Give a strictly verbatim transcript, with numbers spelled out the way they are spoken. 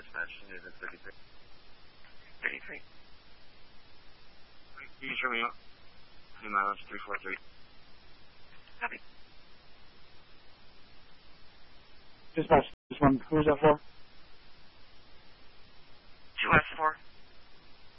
dispatch. It is thirty-three. thirty-three. Can you show me up? New mileage three four three. Copy. Dispatch, this one, who's that for? two S four.